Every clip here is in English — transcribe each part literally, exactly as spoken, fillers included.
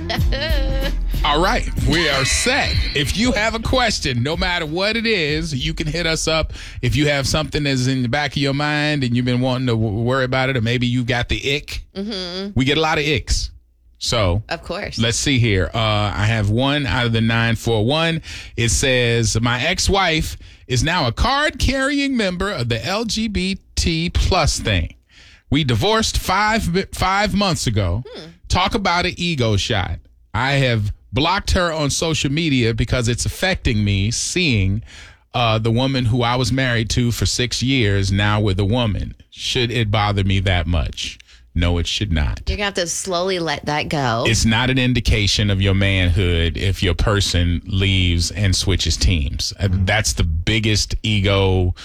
All right, we are set. If you have a question, no matter what it is, you can hit us up. If you have something that's in the back of your mind and you've been wanting to w- worry about it, or maybe you got the ick. Mm-hmm. We get a lot of icks. So, of course. Let's see here. Uh, I have one out of the nine four one. It says, my ex-wife is now a card-carrying member of the L G B T plus thing. We divorced five five months ago. Hmm. Talk about an ego shot. I have blocked her on social media because it's affecting me seeing uh, the woman who I was married to for six years now with a woman. Should it bother me that much? No, it should not. You're going to have to slowly let that go. It's not an indication of your manhood if your person leaves and switches teams. That's the biggest ego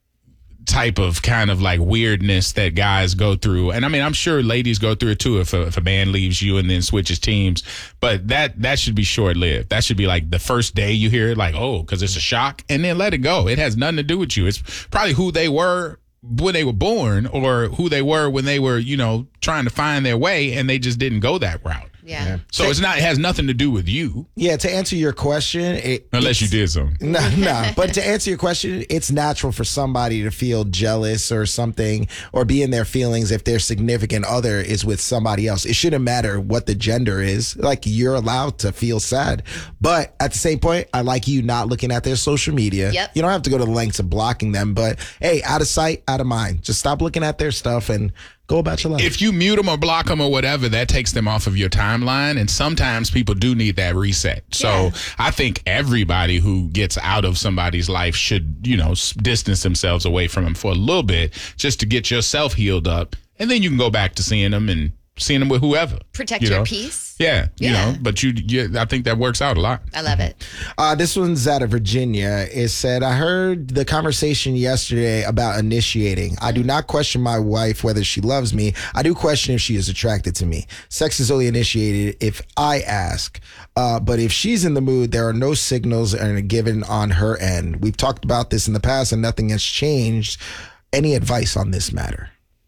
type of kind of like weirdness that guys go through. And I mean, I'm sure ladies go through it too if a, if a man leaves you and then switches teams. But that that should be short-lived. That should be like the first day you hear it, like, oh, because it's a shock, and then let it go. It has nothing to do with you. It's probably who they were when they were born, or who they were when they were, you know, trying to find their way, and they just didn't go that route. Yeah. yeah. So it's not, it has nothing to do with you. Yeah, to answer your question. It, Unless you did something. No, no. But to answer your question, it's natural for somebody to feel jealous or something, or be in their feelings if their significant other is with somebody else. It shouldn't matter what the gender is. Like, you're allowed to feel sad. But at the same point, I like you not looking at their social media. Yep. You don't have to go to the lengths of blocking them, but hey, out of sight, out of mind. Just stop looking at their stuff and go about your life. If you mute them or block them or whatever, that takes them off of your timeline. And sometimes people do need that reset. So yeah. I think everybody who gets out of somebody's life should, you know, distance themselves away from them for a little bit, just to get yourself healed up. And then you can go back to seeing them and seeing them with whoever. Protect you your know? peace. Yeah, you Yeah. know, but you, you, I think that works out a lot. I love it. Uh, this one's out of Virginia. It said, I heard the conversation yesterday about initiating. I do not question my wife whether she loves me. I do question if she is attracted to me. Sex is only initiated if I ask. Uh, but if she's in the mood, there are no signals that are given on her end. We've talked about this in the past and nothing has changed. Any advice on this matter?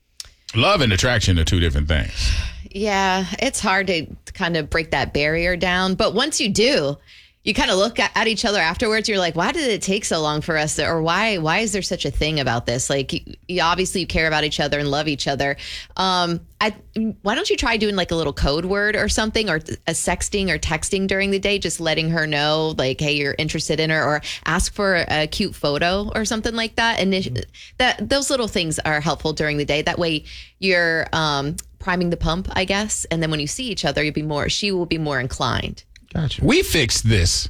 Love and attraction are two different things. Yeah, it's hard to kind of break that barrier down. But once you do, you kind of look at, at each other afterwards. You're like, why did it take so long for us? To, or why why is there such a thing about this? Like, you, you obviously you care about each other and love each other. Um, I, why don't you try doing like a little code word or something, or a sexting or texting during the day, just letting her know, like, hey, you're interested in her, or ask for a cute photo or something like that. And it, that those little things are helpful during the day. That way you're um, priming the pump, I guess. And then when you see each other, you'll be more, she will be more inclined. Gotcha. We fixed this.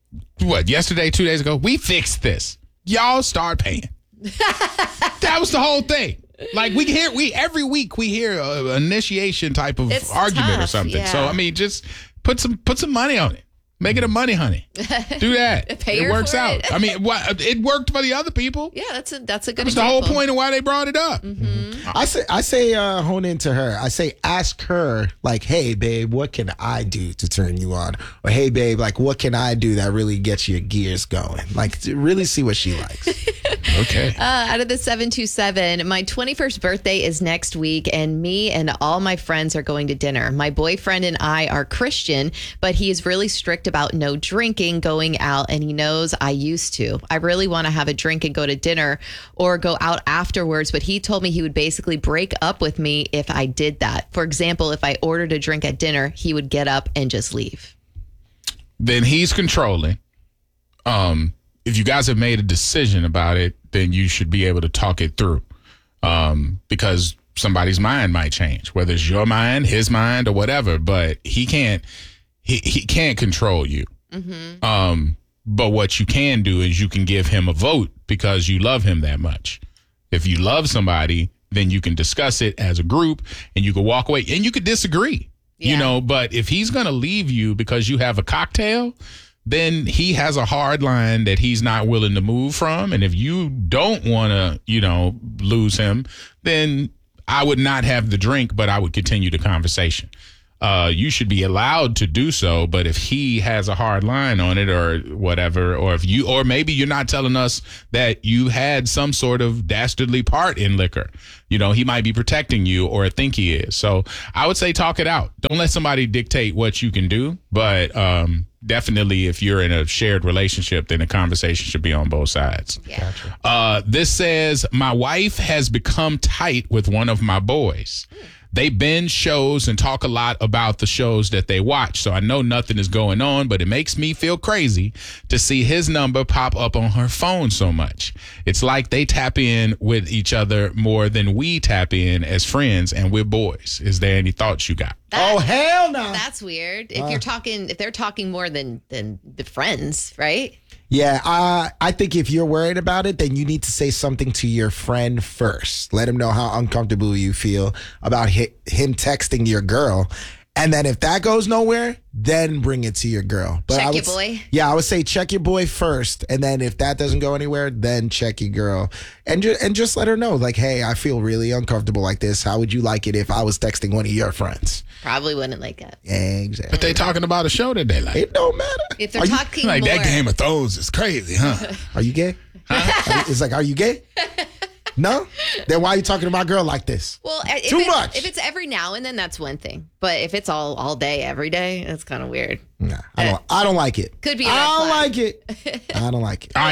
What, yesterday, two days ago? We fixed this. Y'all start paying. That was the whole thing. Like, we hear, we every week we hear an initiation type of It's argument tough, or something. yeah. So I mean, just put some put some money on it. Make it a money honey. Do that. Pay it her works for out. it. I mean, what, it worked for the other people. Yeah, that's a that's a good That's the example. whole point of why they brought it up. Mm-hmm. I say, I say, uh, hone into her. I say, ask her, like, hey, babe, what can I do to turn you on? Or, hey, babe, like, what can I do that really gets your gears going? Like, to really see what she likes. Okay. Uh, out of the seven two seven, my twenty-first birthday is next week, and me and all my friends are going to dinner. My boyfriend and I are Christian, but he is really strict about no drinking, going out, and he knows I used to. I really want to have a drink and go to dinner or go out afterwards, but he told me he would basically break up with me if I did that. For example, if I ordered a drink at dinner, he would get up and just leave. Then he's controlling. Um, if you guys have made a decision about it, then you should be able to talk it through. Um, because somebody's mind might change, whether it's your mind, his mind, or whatever. But he can't. He he can't control you. Mm-hmm. Um, but what you can do is you can give him a vote because you love him that much. If you love somebody, then you can discuss it as a group and you can walk away and you could disagree, yeah. you know, but if he's going to leave you because you have a cocktail, then he has a hard line that he's not willing to move from. And if you don't want to, you know, lose him, then I would not have the drink, but I would continue the conversation. uh, you should be allowed to do so. But if he has a hard line on it or whatever, or if you, or maybe you're not telling us that you had some sort of dastardly part in liquor, you know, he might be protecting you or think he is. So I would say talk it out. Don't let somebody dictate what you can do. But um, definitely if you're in a shared relationship, then the conversation should be on both sides. Yeah. Gotcha. Uh, this says, my wife has become tight with one of my boys. They binge shows and talk a lot about the shows that they watch. So I know nothing is going on, but it makes me feel crazy to see his number pop up on her phone so much. It's like they tap in with each other more than we tap in as friends, and we're boys. Is there any thoughts you got? That- Oh, hell no. That's weird. If Uh. you're talking, if they're talking more than than the friends, right? Yeah, uh, I think if you're worried about it, then you need to say something to your friend first. Let him know how uncomfortable you feel about hi- him texting your girl. And then if that goes nowhere, then bring it to your girl. But Check I would, your boy. Yeah, I would say check your boy first. And then if that doesn't go anywhere, then check your girl. And, ju- and just let her know, like, hey, I feel really uncomfortable like this. How would you like it if I was texting one of your friends? Probably wouldn't like it. Exactly. But they talking about a show that they like. It don't matter. If they're Are you- talking Like more, that Game of Thrones is crazy, huh? Are you gay? Are you- it's like, are you gay? No? Then why are you talking to my girl like this? well, if Too it's, much. If it's every now and then, that's one thing. But if it's all all day, every day, that's kind of weird. Nah, I don't. I don't like it. Could be a I red don't flag. like it. I don't like it.